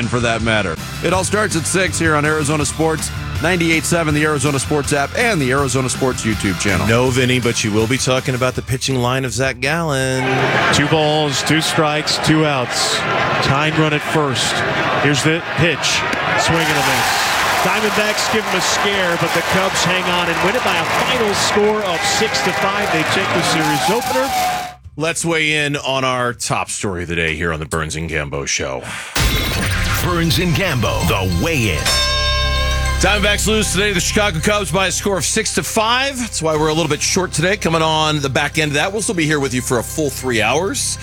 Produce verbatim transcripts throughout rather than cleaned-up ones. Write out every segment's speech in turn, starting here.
fan for that matter. It all starts at six here on Arizona Sports, ninety-eight point seven, the Arizona Sports app, and the Arizona Sports YouTube channel. No, Vinny, but you will be talking about the pitching line of Zach Gallen. Two balls, two strikes, two outs. Tying run at first. Here's the pitch. Swing and a miss. Diamondbacks give them a scare, but the Cubs hang on and win it by a final score of six to five. They take the series opener. Let's weigh in on our top story of the day here on the Burns and Gambo Show. Burns and Gambo, the weigh-in. Diamondbacks lose today to the Chicago Cubs by a score of six to five. That's why we're a little bit short today. Coming on the back end of that, we'll still be here with you for a full three hours.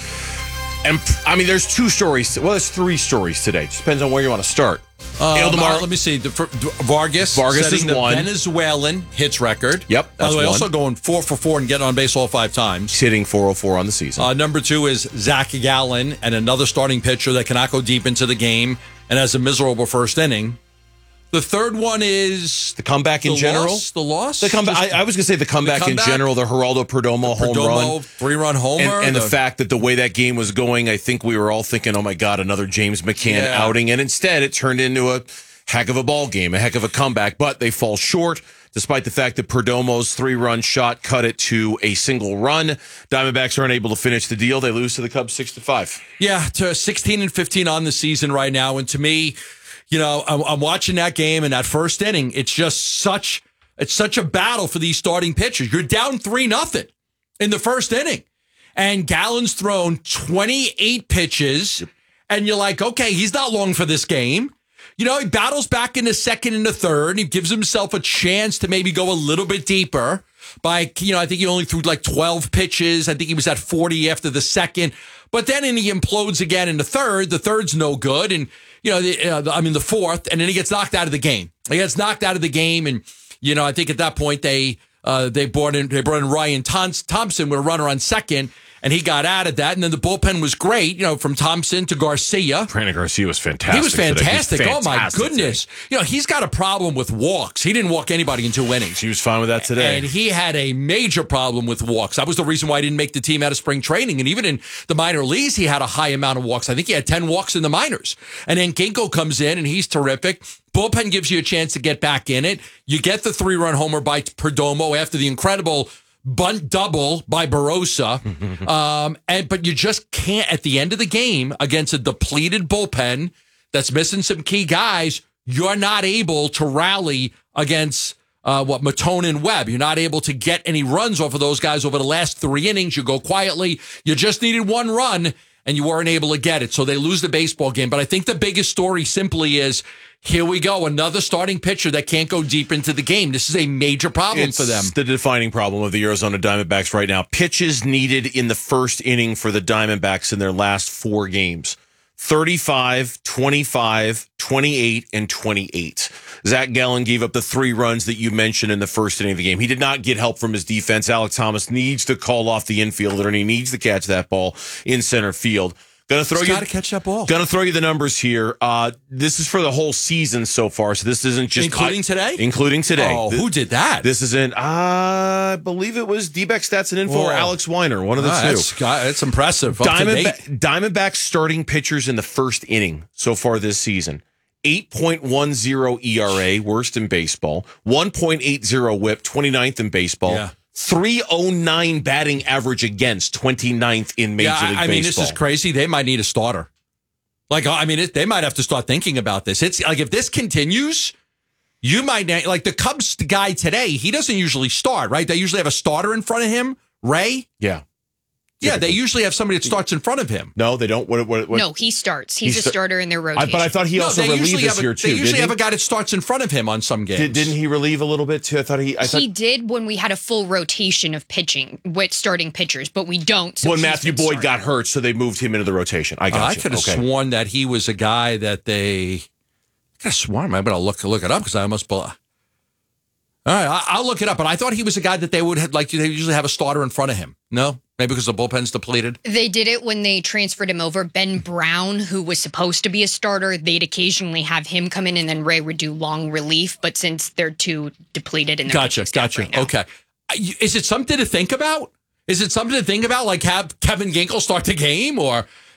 And I mean, there's two stories. Well, there's three stories today. Just depends on where you want to start. Um, Ildemar, uh, let me see. The, for, Vargas, Vargas setting is the one. Venezuelan hits record. Yep, By that's the way, one. also going four for four and getting on base all five times. Hitting four oh four on the season. Uh, number two is Zach Gallen, and another starting pitcher that cannot go deep into the game and has a miserable first inning. The third one is the comeback in the general. Loss, the loss. The comeback. I, I was going to say the comeback, the comeback in general. The Geraldo Perdomo home Perdomo run, three-run homer, and, and the, the fact that the way that game was going, I think we were all thinking, "Oh my God, another James McCann Yeah. outing," and instead it turned into a heck of a ball game, a heck of a comeback. But they fall short, despite the fact that Perdomo's three-run shot cut it to a single run. Diamondbacks aren't able to finish the deal. They lose to the Cubs six to five. Yeah, to sixteen and fifteen on the season right now, and to me, you know, I'm, I'm watching that game and that first inning. It's just such it's such a battle for these starting pitchers. You're down three nothing in the first inning, and Gallen's thrown twenty-eight pitches, and you're like, okay, he's not long for this game. You know, he battles back in the second and the third. He gives himself a chance to maybe go a little bit deeper. By, you know, I think he only threw like twelve pitches. I think he was at forty after the second. But then and he implodes again in the third. The third's no good. And, you know, the, uh, I mean, the fourth. And then he gets knocked out of the game. He gets knocked out of the game. And, you know, I think at that point they uh, they brought in they brought in Ryan Thompson with a runner on second. And he got out of that. And then the bullpen was great, you know, from Thompson to Garcia. Brandon Garcia was fantastic. He was fantastic. Today. He Oh, was my fantastic goodness. today. You know, he's got a problem with walks. He didn't walk anybody in two innings. He was fine with that today. And he had a major problem with walks. That was the reason why he didn't make the team out of spring training. And even in the minor leagues, he had a high amount of walks. I think he had ten walks in the minors. And then Ginkgo comes in, and he's terrific. Bullpen gives you a chance to get back in it. You get the three-run homer by Perdomo after the incredible bunt double by Barossa. um, and but you just can't, at the end of the game, against a depleted bullpen that's missing some key guys, you're not able to rally against uh, what Matone and Webb. You're not able to get any runs off of those guys over the last three innings. You go quietly. You just needed one run, and you weren't able to get it. So they lose the baseball game. But I think the biggest story simply is, here we go, another starting pitcher that can't go deep into the game. This is a major problem it's for them. The defining problem of the Arizona Diamondbacks right now. Pitches needed in the first inning for the Diamondbacks in their last four games. thirty-five, twenty-five, twenty-eight, and twenty-eight. Zach Gallen gave up the three runs that you mentioned in the first inning of the game. He did not get help from his defense. Alex Thomas needs to call off the infielder, and he needs to catch that ball in center field. Gonna throw He's you. got to catch that ball. Gonna throw you the numbers here. Uh, this is for the whole season so far, so this isn't just Including I, today? Including today. Oh, Th- who did that? This isn't. Uh, I believe it was D-Back Stats and Info or Whoa. Alex Weiner, one of the Ah, two. that's, that's impressive. Up to Diamondback, date. Diamondbacks starting pitchers in the first inning so far this season. eight point one oh E R A, worst in baseball. one point eight oh whip, twenty-ninth in baseball. Yeah. three oh nine batting average against, twenty-ninth in Major Yeah, League I, I Baseball. mean, this is crazy. They might need a starter. Like, I mean, it, they might have to start thinking about this. It's like, if this continues, you might, not- like the Cubs guy today, he doesn't usually start, right? They usually have a starter in front of him, Ray. Yeah. Yeah, they usually have somebody that starts in front of him. No, they don't. What, what, what? No, he starts. He's He a sta- starter in their I, rotation. but I thought he No, also they relieved usually this have a, year They too. usually Didn't have he? a guy that starts in front of him on some games. Did, didn't he relieve a little bit too? I thought he. I thought, he did when we had a full rotation of pitching with starting pitchers, but we don't. So when he's Matthew been Boyd starting. got hurt, so they moved him into the rotation. I Uh, got I you. could have Okay. sworn that he was a guy that they. I could have sworn. I better look look it up because I almost. All right, I, I'll look it up. But I thought he was a guy that they would have, like, they usually have a starter in front of him. No, maybe because the bullpen's depleted. They did it when they transferred him over. Ben Brown, who was supposed to be a starter, they'd occasionally have him come in, and then Ray would do long relief. But since they're too depleted in their Gotcha, pitching staff gotcha. right now. Okay, Uh, you- is it something to think about? Is it something to think about? Like have Kevin Ginkel start the game, or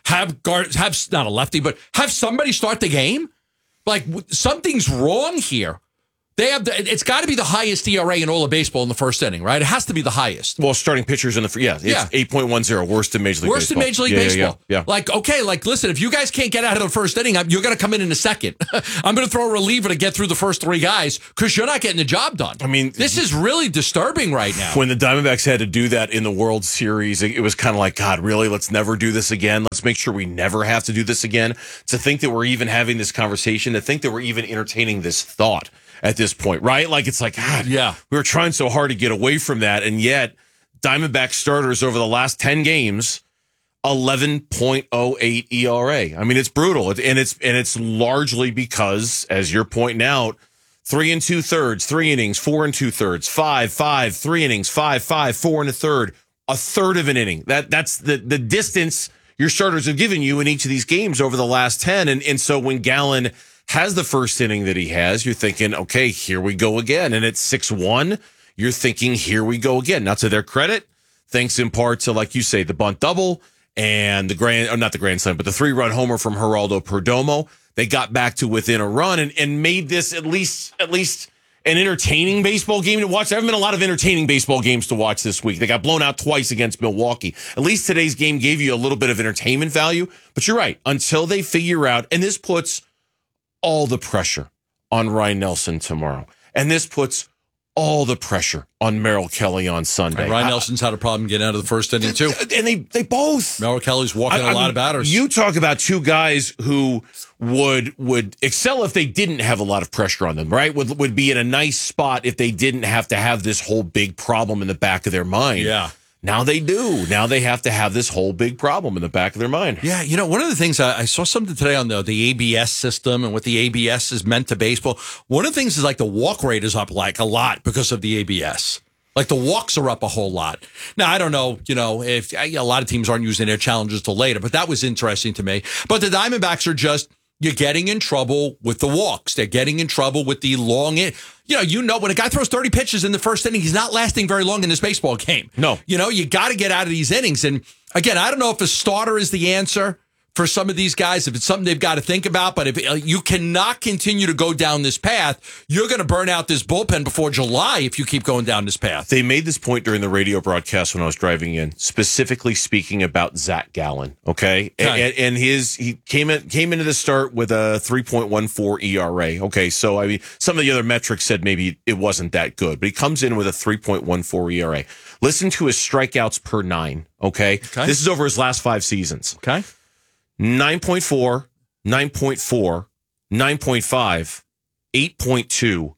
have guard, have not a lefty, but have somebody start the game. Like something's wrong here. They have the, it's got to be the highest E R A in all of baseball in the first inning, right? It has to be the highest. Well, starting pitchers in the yeah, it's Yeah. eight point one oh, worst in Major League Worst Baseball. in Major League Yeah, yeah, Baseball. Yeah, yeah. Like, okay, like, listen, if you guys can't get out of the first inning, I'm, you're going to come in in a second. I'm going to throw a reliever to get through the first three guys because you're not getting the job done. I mean, this is really disturbing right now. When the Diamondbacks had to do that in the World Series, it, it was kind of like, God, really? Let's never do this again. Let's make sure we never have to do this again. To think that we're even having this conversation, to think that we're even entertaining this thought at this point, right? Like, it's like, God, yeah, we were trying so hard to get away from that. And yet, Diamondback starters over the last ten games, eleven point oh eight E R A. I mean, it's brutal. And it's, and it's largely because, as you're pointing out, three and two thirds, three innings, four and two thirds, five, five, three innings, five, five, four and a third, a third of an inning. That that's the, the distance your starters have given you in each of these games over the last ten. And, and so when Gallen has the first inning that he has, you're thinking, okay, here we go again. And it's six one. You're thinking, here we go again. Now, to their credit, thanks in part to, like you say, the bunt double and the grand, or not the grand slam, but the three-run homer from Geraldo Perdomo. They got back to within a run and, and made this at least at least an entertaining baseball game to watch. There haven't been a lot of entertaining baseball games to watch this week. They got blown out twice against Milwaukee. At least today's game gave you a little bit of entertainment value. But you're right. Until they figure out, and this puts all the pressure on Ryan Nelson tomorrow. And this puts all the pressure on Merrill Kelly on Sunday. And Ryan Nelson's had a problem getting out of the first inning, too. And they they both. Merrill Kelly's walking I, a lot I, of batters. You talk about two guys who would would excel if they didn't have a lot of pressure on them, right? Would would be in a nice spot if they didn't have to have this whole big problem in the back of their mind. Yeah. Now they do. Now they have to have this whole big problem in the back of their mind. Yeah, you know, one of the things I, I saw something today on the the A B S system and what the A B S is meant to baseball. One of the things is like the walk rate is up like a lot because of the A B S. Like the walks are up a whole lot. Now, I don't know, you know, if a lot of teams aren't using their challenges till later, but that was interesting to me. But the Diamondbacks are just, you're getting in trouble with the walks. They're getting in trouble with the long in. You know, you know, when a guy throws thirty pitches in the first inning, he's not lasting very long in this baseball game. No. You know, you got to get out of these innings. And again, I don't know if a starter is the answer for some of these guys, if it's something they've got to think about. But if uh, you cannot continue to go down this path, you're going to burn out this bullpen before July if you keep going down this path. They made this point during the radio broadcast when I was driving in, specifically speaking about Zach Gallen. Okay, Okay. And, and his he came in came into the start with a three point one four E R A. Okay, so I mean, some of the other metrics said maybe it wasn't that good, but he comes in with a three point one four E R A. Listen to his strikeouts per nine. Okay, Okay. This is over his last five seasons. Okay. nine point four, nine point four, nine point five, eight point two,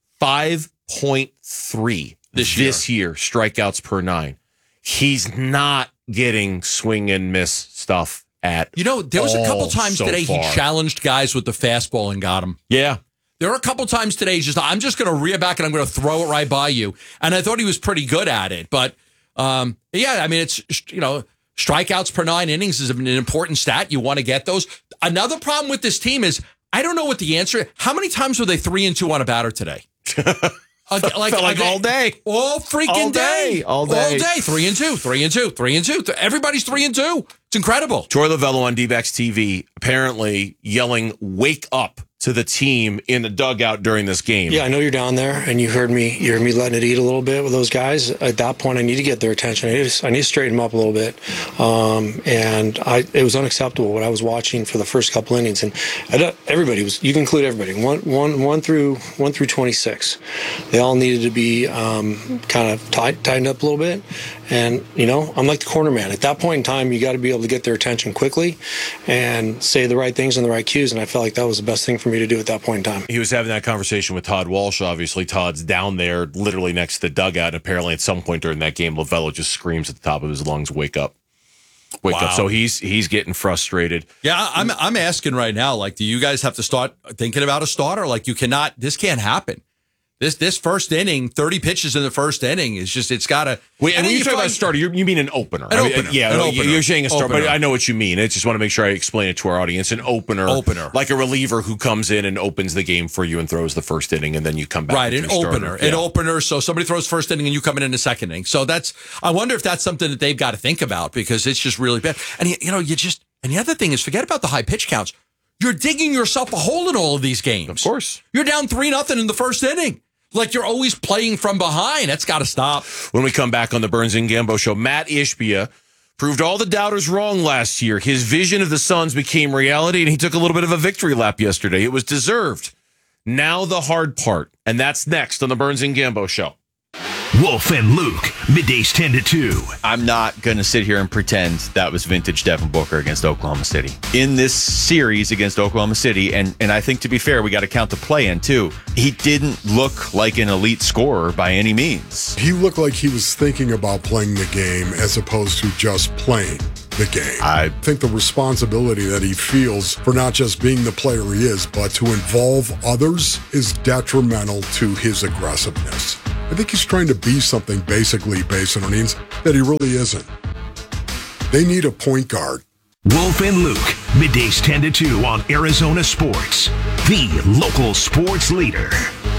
five point three This year. this year, strikeouts per nine. He's not getting swing and miss stuff at You know, there was a couple all times so today far. he challenged guys with the fastball and got them. Yeah. There were a couple times today he's just, I'm just going to rear back and I'm going to throw it right by you. And I thought he was pretty good at it. But, um, yeah, I mean, it's, you know, strikeouts per nine innings is an important stat. You want to get those. Another problem with this team is I don't know what the answer is. How many times were they three and two on a batter today? Like, like, Felt like they- all day. All freaking All day. day. All day. All day. Three and two, three and two, three and two. Everybody's three and two. It's incredible. Troy Lavello on D-backs T V apparently yelling, wake up to the team in the dugout during this game. Yeah, I know you're down there, and you heard me. You heard me letting it eat a little bit with those guys. At that point, I need to get their attention. I need to, I need to straighten them up a little bit. Um, and I, it was unacceptable what I was watching for the first couple innings. And I don't- everybody was. You can include everybody. One, one, one through one through twenty-six. They all needed to be um, kind of tight, tightened up a little bit. And you know, I'm like the corner man. At that point in time, you got to be able to get their attention quickly and say the right things and the right cues. And I felt like that was the best thing for me to do at that point in time. He was having that conversation with Todd Walsh. Obviously, Todd's down there literally next to the dugout. And apparently, at some point during that game, Lavello just screams at the top of his lungs, wake up. Wake Wow. up. So he's he's getting frustrated. Yeah, I'm I'm asking right now, like, do you guys have to start thinking about a starter? Like, you cannot, this can't happen. This this first inning, thirty pitches in the first inning is just, it's got to. Wait, and when you talk about a starter, you you mean an opener. An I mean, opener. Yeah, An no, opener. you're saying a starter, Opener. but I know what you mean. I just want to make sure I explain it to our audience. An opener. Opener. Like a reliever who comes in and opens the game for you and throws the first inning, and then you come back. Right, with an your opener. starter. An Yeah. opener. So somebody throws first inning and you come in in the second inning. So that's, I wonder if that's something that they've got to think about because it's just really bad. And, you know, you just, And the other thing is, forget about the high pitch counts. You're digging yourself a hole in all of these games. Of course. You're down three nothing in the first inning. Like you're always playing from behind. That's got to stop. When we come back on the Burns and Gambo show, Matt Ishbia proved all the doubters wrong last year. His vision of the Suns became reality, and he took a little bit of a victory lap yesterday. It was deserved. Now the hard part, and that's next on the Burns and Gambo show. Wolf and Luke, middays ten to two. I'm not going to sit here and pretend that was vintage Devin Booker against Oklahoma City. In this series against Oklahoma City, and, and I think to be fair, we got to count the play-in too, he didn't look like an elite scorer by any means. He looked like he was thinking about playing the game as opposed to just playing the game. I think the responsibility that he feels for not just being the player he is, but to involve others is detrimental to his aggressiveness. I think he's trying to be something basically based on means that he really isn't. They need a point guard. Wolf and Luke, middays ten to two on Arizona Sports, the local sports leader.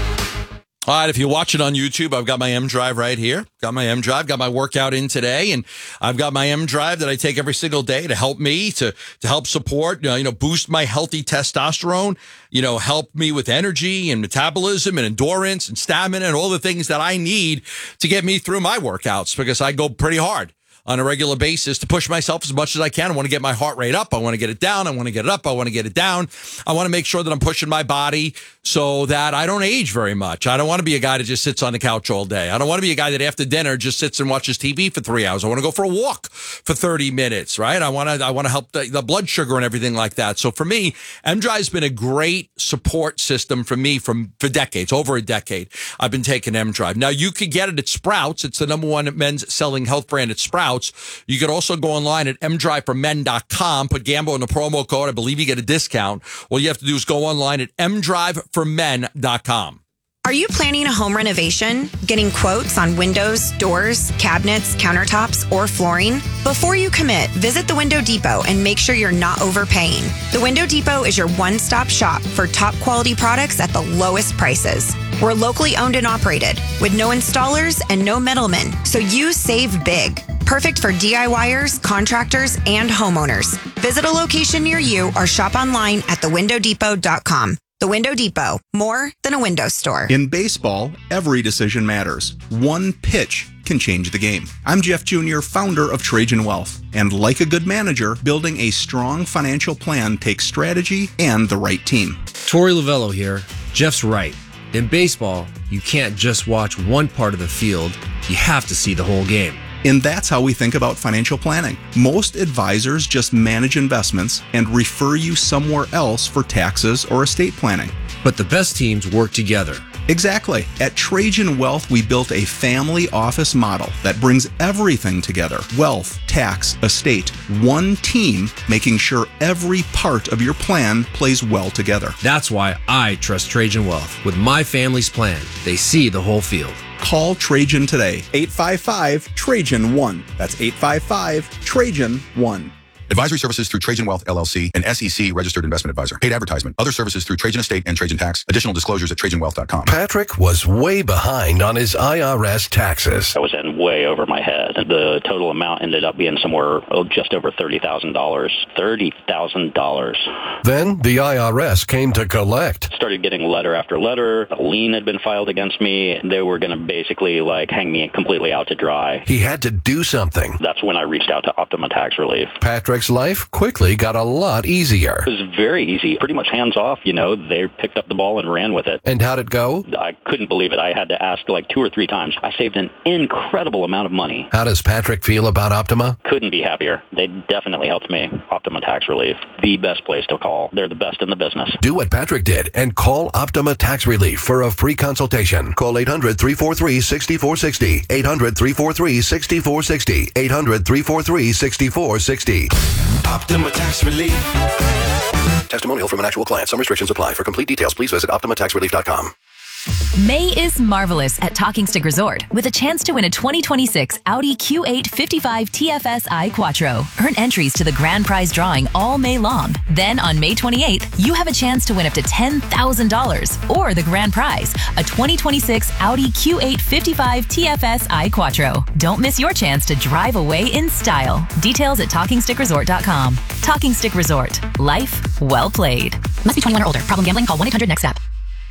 All right, if you watch it on YouTube, I've got my M Drive right here. Got my M Drive, got my workout in today, and I've got my M Drive that I take every single day to help me, to to help support, you know, you know, boost my healthy testosterone, you know, help me with energy and metabolism and endurance and stamina and all the things that I need to get me through my workouts, because I go pretty hard on a regular basis to push myself as much as I can. I want to get my heart rate up. I want to get it down. I want to get it up. I want to get it down. I want to make sure that I'm pushing my body so that I don't age very much. I don't want to be a guy that just sits on the couch all day. I don't want to be a guy that after dinner just sits and watches T V for three hours. I want to go for a walk for thirty minutes, right? I want to, I want to help the, the blood sugar and everything like that. So for me, M Drive has been a great support system for me from, for decades, over a decade. I've been taking M Drive. Now you could get it at Sprouts. It's the number one men's selling health brand at Sprouts. You could also go online at m drive for men dot com, put Gambo in the promo code. I believe you get a discount. All you have to do is go online at m drive for men dot com. Are you planning a home renovation? Getting quotes on windows, doors, cabinets, countertops, or flooring? Before you commit, visit the Window Depot and make sure you're not overpaying. The Window Depot is your one-stop shop for top quality products at the lowest prices. We're locally owned and operated with no installers and no middlemen, so you save big. Perfect for DIYers, contractors, and homeowners. Visit a location near you or shop online at the window depot dot com. The Window Depot, more than a window store. In baseball, every decision matters. One pitch can change the game. I'm Jeff Junior, founder of Trajan Wealth. And like a good manager, building a strong financial plan takes strategy and the right team. Torey Lavello here. Jeff's right. In baseball, you can't just watch one part of the field. You have to see the whole game. And that's how we think about financial planning. Most advisors just manage investments and refer you somewhere else for taxes or estate planning. But the best teams work together. Exactly. At Trajan Wealth, we built a family office model that brings everything together. Wealth, tax, estate, one team, making sure every part of your plan plays well together. That's why I trust Trajan Wealth. With my family's plan, they see the whole field. Call Trajan today. eight five five, Trajan one. That's eight five five, Trajan one. Advisory services through Trajan Wealth, L L C, an S E C registered investment advisor. Paid advertisement. Other services through Trajan Estate and Trajan Tax. Additional disclosures at trajan wealth dot com. Patrick was way behind on his I R S taxes. I was in way over my head. The total amount ended up being somewhere oh, just over thirty thousand dollars. thirty thousand dollars. Then the I R S came to collect. Started getting letter after letter. A lien had been filed against me. They were going to basically like hang me completely out to dry. He had to do something. That's when I reached out to Optima Tax Relief. Patrick's life quickly got a lot easier. It was very easy, pretty much hands off. You know, they picked up the ball and ran with it. And how'd it go? I couldn't believe it. I had to ask like two or three times. I saved an incredible amount of money. How does Patrick feel about Optima? Couldn't be happier. They definitely helped me. Optima Tax Relief, the best place to call. They're the best in the business. Do what Patrick did and call Optima Tax Relief for a free consultation. Call eight hundred, three four three, six four six zero. eight hundred, three four three, six four six zero. eight hundred, three four three, six four six zero. Optima Tax Relief. Testimonial from an actual client. Some restrictions apply. For complete details, please visit optima tax relief dot com. May is marvelous at Talking Stick Resort with a chance to win a twenty twenty-six Audi Q eight fifty-five T F S I Quattro. Earn entries to the grand prize drawing all May long. Then on May twenty-eighth, you have a chance to win up to ten thousand dollars or the grand prize, a twenty twenty-six Audi Q eight fifty-five T F S I Quattro. Don't miss your chance to drive away in style. Details at talking stick resort dot com. Talking Stick Resort. Life well played. Must be twenty-one or older. Problem gambling? Call one eight hundred next step.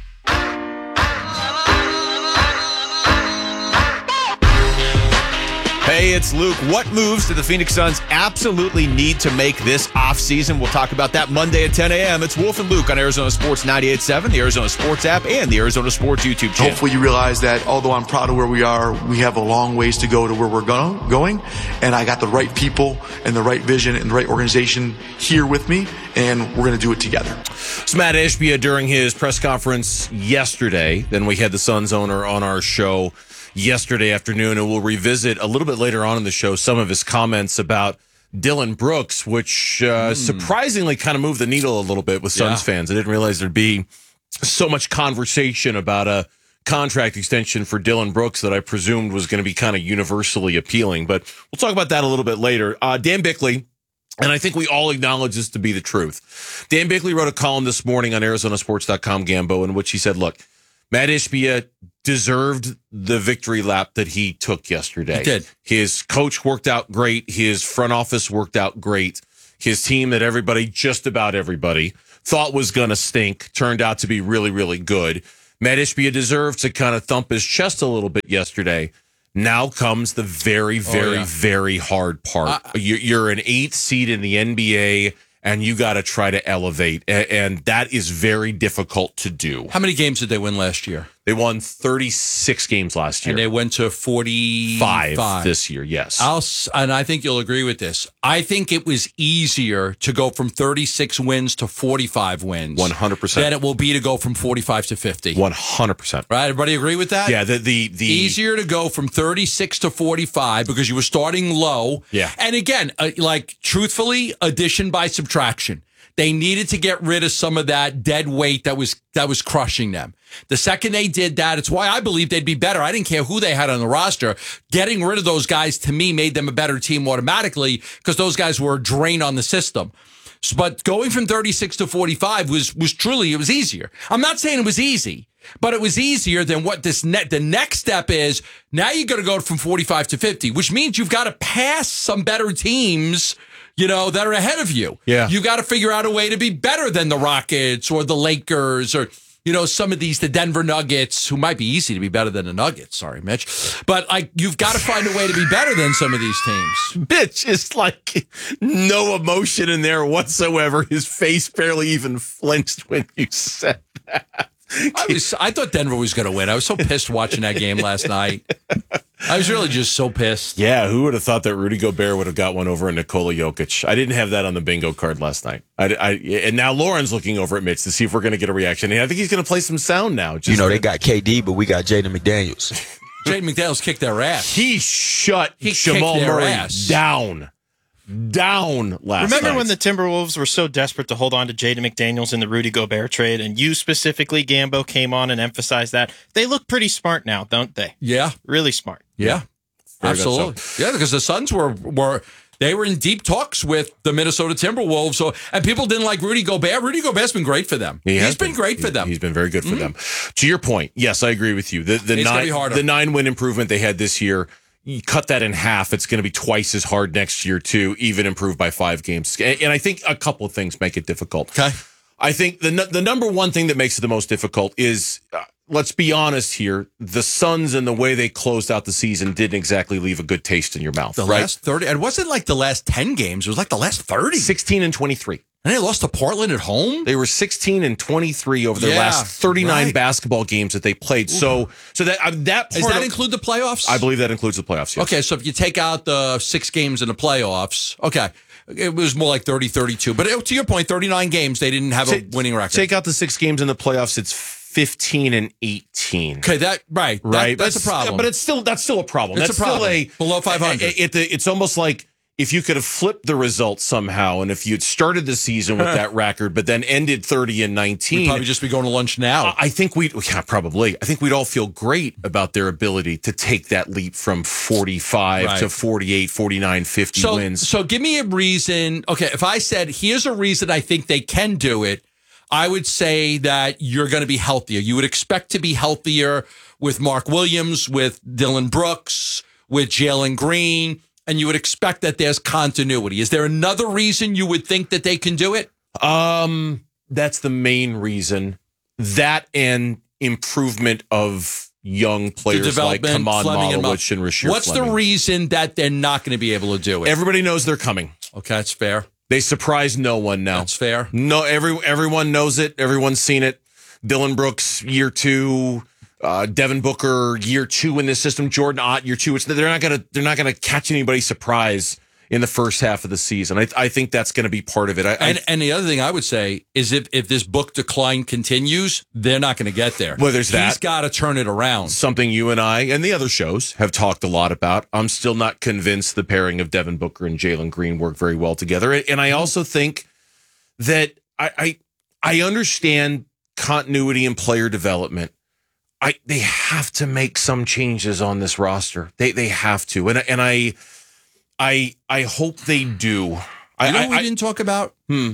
Hey, it's Luke. What moves do the Phoenix Suns absolutely need to make this offseason? We'll talk about that Monday at ten a.m. It's Wolf and Luke on Arizona Sports ninety-eight point seven, the Arizona Sports app, and the Arizona Sports YouTube channel. Hopefully you realize that although I'm proud of where we are, we have a long ways to go to where we're go- going. And I got the right people and the right vision and the right organization here with me, and we're going to do it together. It's Matt Ishbia during his press conference yesterday. Then we had the Suns owner on our show yesterday afternoon, and we'll revisit a little bit later on in the show some of his comments about Dylan Brooks, which uh, mm. surprisingly kind of moved the needle a little bit with Suns yeah. fans. I didn't realize there'd be so much conversation about a contract extension for Dylan Brooks that I presumed was going to be kind of universally appealing. But we'll talk about that a little bit later. Uh, Dan Bickley, and I think we all acknowledge this to be the truth. Dan Bickley wrote a column this morning on Arizona Sports dot com, Gambo, in which he said, look, Matt Ishbia deserved the victory lap that he took yesterday. He did. His coach worked out great. His front office worked out great. His team that everybody, just about everybody, thought was going to stink turned out to be really, really good. Matt Ishbia deserved to kind of thump his chest a little bit yesterday. Now comes the very, very, oh, yeah. very hard part. Uh, You're an eighth seed in the N B A, and you got to try to elevate, and that is very difficult to do. How many games did they win last year? They won thirty-six games last year. And they went to forty-five Five this year, yes. I'll, and I think you'll agree with this. I think it was easier to go from thirty-six wins to forty-five wins. one hundred percent. Than it will be to go from forty-five to fifty. one hundred percent. Right? Everybody agree with that? Yeah. The, the, the Easier to go from thirty-six to forty-five because you were starting low. Yeah. And again, uh, like, truthfully, addition by subtraction. They needed to get rid of some of that dead weight that was that was crushing them. The second they did that, it's why I believe they'd be better. I didn't care who they had on the roster. Getting rid of those guys, to me, made them a better team automatically because those guys were a drain on the system. So, but going from thirty-six to forty-five was was truly, it was easier. I'm not saying it was easy, but it was easier than what this net. The next step is now you're going to go from forty-five to fifty, which means you've got to pass some better teams, you know, that are ahead of you. Yeah. You got to figure out a way to be better than the Rockets or the Lakers or, you know, some of these, the Denver Nuggets, who might be easy to be better than the Nuggets. Sorry, Mitch. But like, you've got to find a way to be better than some of these teams. Mitch is like no emotion in there whatsoever. His face barely even flinched when you said that. I was, I thought Denver was going to win. I was so pissed watching that game last night. I was really just so pissed. Yeah, who would have thought that Rudy Gobert would have got one over in Nikola Jokic? I didn't have that on the bingo card last night. I, I, and now Lauren's looking over at Mitch to see if we're going to get a reaction. And I think he's going to play some sound now. Just you know, they got K D, but we got Jaden McDaniels. Jaden McDaniels kicked their ass. He shut he Jamal Murray ass. down. Down last Remember night. when the Timberwolves were so desperate to hold on to Jaden McDaniels in the Rudy Gobert trade, and you specifically, Gambo, came on and emphasized that? They look pretty smart now, don't they? Yeah. Really smart. Yeah. Very Absolutely. so. Yeah, because the Suns were were they were in deep talks with the Minnesota Timberwolves. So and people didn't like Rudy Gobert. Rudy Gobert's been great for them. He He's been, been great he, for them. He's been very good for mm-hmm. them. To your point, yes, I agree with you. The the it's nine be harder. the nine win improvement they had this year, you cut that in half. It's going to be twice as hard next year too, even improved by five games. And, and I think a couple of things make it difficult. Okay. I think the the number one thing that makes it the most difficult is, uh, let's be honest here, the Suns and the way they closed out the season didn't exactly leave a good taste in your mouth. The right? last thirty, and it wasn't like the last ten games. It was like the last thirty. sixteen and twenty-three. And they lost to Portland at home? They were sixteen and twenty-three over their yeah, last thirty-nine right. basketball games that they played. Ooh. So so that uh, that Does part that of, include the playoffs? I believe that includes the playoffs, yes. Okay, so if you take out the six games in the playoffs, okay, it was more like thirty thirty-two. But it, to your point, thirty-nine games, they didn't have take, a winning record. Take out the six games in the playoffs, it's fifteen and eighteen. Okay, that right, right. That, that's a problem. But it's still that's still a problem. It's that's a problem. Still a below five hundred. It, it, it's almost like if you could have flipped the results somehow, and if you'd started the season with that record, but then ended thirty and nineteen, We'd probably just be going to lunch now. I think we'd, yeah, probably. I think we'd all feel great about their ability to take that leap from forty-five Right. to forty-eight, forty-nine, fifty So, wins. so give me a reason. Okay, if I said, here's a reason I think they can do it, I would say that you're going to be healthier. You would expect to be healthier with Mark Williams, with Dylan Brooks, with Jalen Green, and you would expect that there's continuity. Is there another reason you would think that they can do it? Um, that's the main reason. That and improvement of young players like Kaman Malowich and Rashir What's Fleming. the reason that they're not going to be able to do it? Everybody knows they're coming. Okay, that's fair. They surprise no one now. That's fair. No, every everyone knows it. Everyone's seen it. Dylan Brooks, year two. Uh, Devin Booker, year two in this system. Jordan Ott, year two. It's, they're not gonna they're not gonna catch anybody surprise in the first half of the season. I, I think that's going to be part of it. I, And I, and the other thing I would say is if, if this book decline continues, they're not going to get there. Well, there's that. He's got to turn it around. Something you and I and the other shows have talked a lot about. I'm still not convinced the pairing of Devin Booker and Jalen Green work very well together. And I also think that I I, I understand continuity and player development. I they have to make some changes on this roster. They they have to. And and I I I hope they do. You I, know I, what we I, didn't talk about? Hmm.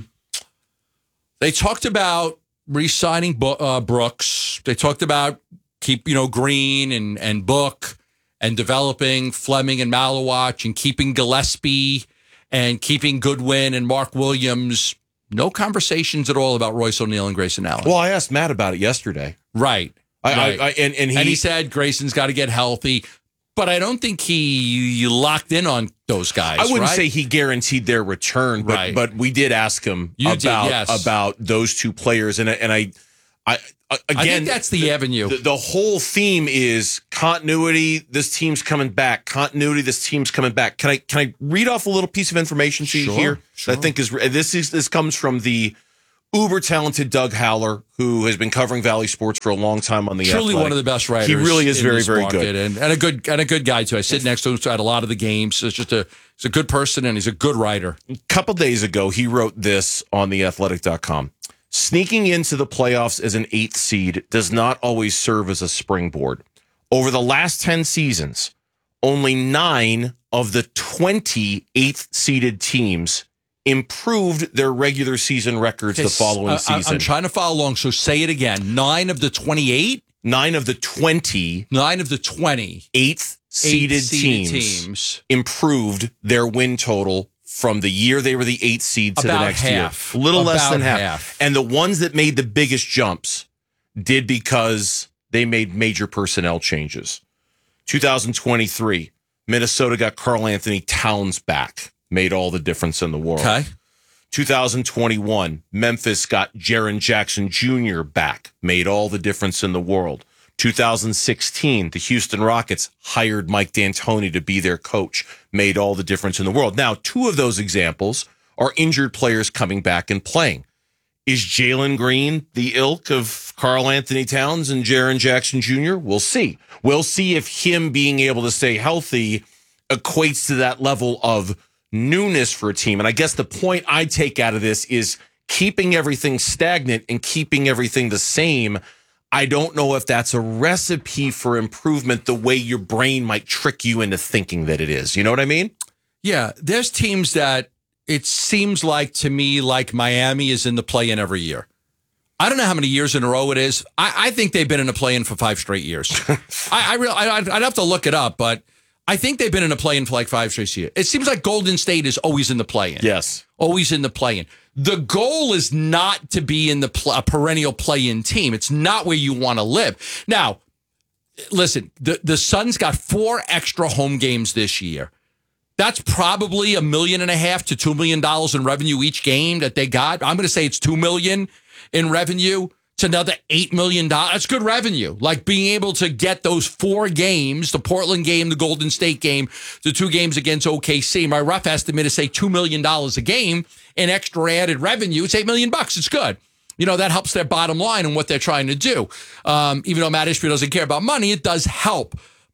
They talked about re-signing Bo- uh, Brooks. They talked about keep, you know, Green and, and Book and developing Fleming and Malowich and keeping Gillespie and keeping Goodwin and Mark Williams. No conversations at all about Royce O'Neal and Grayson Allen. Well, I asked Matt about it yesterday. Right. I, right. I, I and, and he, and he said Grayson's got to get healthy. But I don't think he locked in on those guys. I wouldn't right? say he guaranteed their return, but Right. but we did ask him You about did, yes. about those two players, and I- and I, I I- again, I think that's the, avenue. The, the whole theme is continuity. This team's coming back. Continuity. This team's coming back. Can I can I read off a little piece of information to you Sure, here? sure. That I think is this is this comes from the uber talented Doug Howler, who has been covering Valley sports for a long time on the Truly Athletic. one of the best writers. He really is in very this very market, good. and, and a good and a good guy too. I sit next to him at a lot of the games. It's just a he's a good person and he's a good writer. A couple days ago, he wrote this on the athletic dot com. Sneaking into the playoffs as an eighth seed does not always serve as a springboard. Over the last ten seasons, only nine of the twenty eighth seeded teams improved their regular season records the following I- I- season. I'm trying to follow along, so say it again. Nine of the twenty-eight? Nine of the twenty. Nine of the twenty. Eighth seeded, seeded teams, teams. improved their win total from the year they were the eighth seed to About the next half. year. A little less About than half. half. And the ones that made the biggest jumps did because they made major personnel changes. two thousand twenty-three, Minnesota got Karl Anthony Towns back. Made all the difference in the world. Okay. two thousand twenty-one, Memphis got Jaren Jackson Junior back. Made all the difference in the world. two thousand sixteen, the Houston Rockets hired Mike D'Antoni to be their coach. Made all the difference in the world. Now, two of those examples are injured players coming back and playing. Is Jalen Green the ilk of Karl Anthony Towns and Jaren Jackson Junior? We'll see. We'll see if him being able to stay healthy equates to that level of newness for a team. And I guess the point I take out of this is keeping everything stagnant and keeping everything the same. I don't know if that's a recipe for improvement the way your brain might trick you into thinking that it is. You know what I mean? Yeah, there's teams that it seems like to me like Miami is in the play-in every year. I don't know how many years in a row it is. I, I think they've been in a play-in for five straight years. I, I real I, I'd have to look it up, but I think they've been in a play-in for like five straight years. It seems like Golden State is always in the play-in. Yes. Always in the play-in. The goal is not to be in the pl- a perennial play-in team. It's not where you want to live. Now, listen, the, the Suns got four extra home games this year. That's probably a million and a half to two million dollars in revenue each game that they got. I'm going to say it's two million in revenue. It's another eight million dollars. That's good revenue. Like being able to get those four games, the Portland game, the Golden State game, the two games against O K C. My rough estimate is say two million dollars a game in extra added revenue. It's eight million bucks. It's good. You know, that helps their bottom line and what they're trying to do. Um, even though Matt Ishbia doesn't care about money, it does help.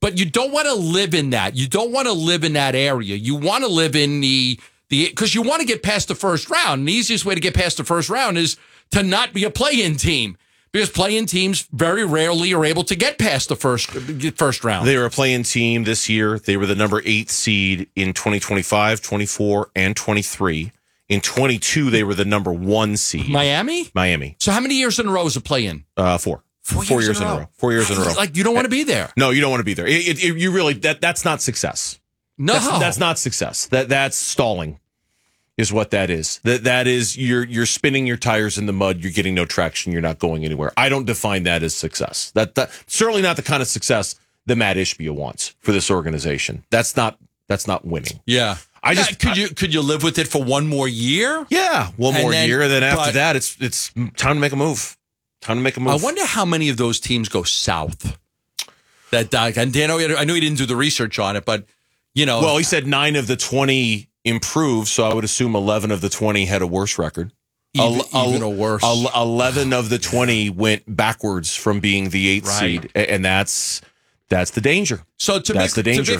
but you don't want to live in that. You don't want to live in that area. You want to live in the the because you want to get past the first round. And the easiest way to get past the first round is to not be a play-in team. Because play-in teams very rarely are able to get past the first first round. They were a play-in team this year. They were the number eight seed in twenty twenty-five, twenty-four, and twenty-three. In twenty-two, they were the number one seed. Miami? Miami. So how many years in a row is a play-in? Uh, four. Four, Four years, years in a row. Four years in a row. Like, you don't want to be there. No, you don't want to be there. It, it, it- you really that that's not success. No. That's, that's not success. That that's stalling. Is what that is. That that is you're you're spinning your tires in the mud. You're getting no traction. You're not going anywhere. I don't define that as success. That that certainly not the kind of success that Matt Ishbia wants for this organization. That's not that's not winning. Yeah. I just Yeah, could you could you live with it for one more year? Yeah, one And more then- year. And then after but- that, it's it's time to make a move. Time to make a move. I wonder how many of those teams go south. That uh, and Dan, I know he didn't do the research on it, but you know, Well, he said nine of the twenty improved, so I would assume eleven of the twenty had a worse record. Even- El- even el- a worse. el- eleven of the twenty went backwards from being the eighth Right. seed, a- and that's that's the danger. So to that's Vic, the danger. to